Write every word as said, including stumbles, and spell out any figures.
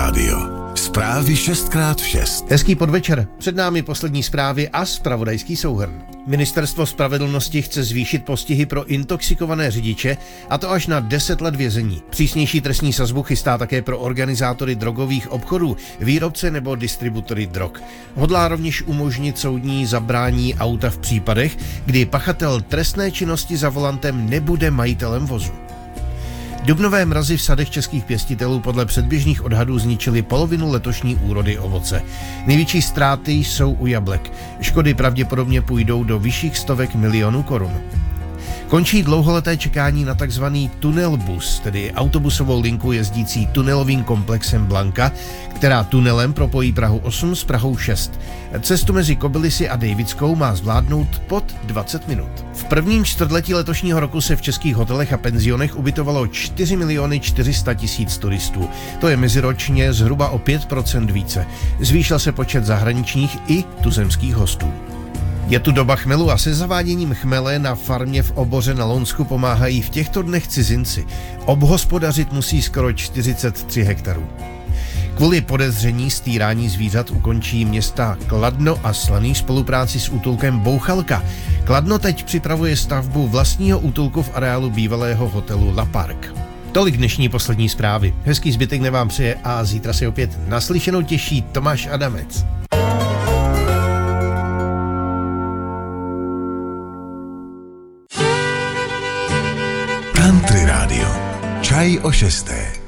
rádio. Zprávy šest krát šest. Hezký podvečer. Před námi poslední zprávy a zpravodajský souhrn. Ministerstvo spravedlnosti chce zvýšit postihy pro intoxikované řidiče, a to až na deset let vězení. Přísnější trestní sazbu chystá také pro organizátory drogových obchodů, výrobce nebo distributory drog. Hodlá rovněž umožnit soudní zabrání auta v případech, kdy pachatel trestné činnosti za volantem nebude majitelem vozu. Dubnové mrazy v sadech českých pěstitelů podle předběžných odhadů zničily polovinu letošní úrody ovoce. Největší ztráty jsou u jablek. Škody pravděpodobně půjdou do vyšších stovek milionů korun. Končí dlouholeté čekání na takzvaný tunelbus, tedy autobusovou linku jezdící tunelovým komplexem Blanka, která tunelem propojí Prahu osm s Prahou šest. Cestu mezi Kobylisy a Dejvickou má zvládnout pod dvacet minut. V prvním čtvrtletí letošního roku se v českých hotelech a penzionech ubytovalo čtyři miliony čtyři sta tisíc turistů. To je meziročně zhruba o pět procent více. Zvýšil se počet zahraničních i tuzemských hostů. Je tu doba chmelu a se zaváděním chmele na farmě v Oboře na Lounsku pomáhají v těchto dnech cizinci. Obhospodařit musí skoro čtyřicet tři hektarů. Kvůli podezření z týrání zvířat ukončí města Kladno a Slaný spolupráci s útulkem Bouchalka. Kladno teď připravuje stavbu vlastního útulku v areálu bývalého hotelu La Park. Tolik dnešní poslední zprávy. Hezký zbytek dne vám přeje a zítra se opět naslyšenou těší Tomáš Adamec. Country rádio. Čaj o šesté.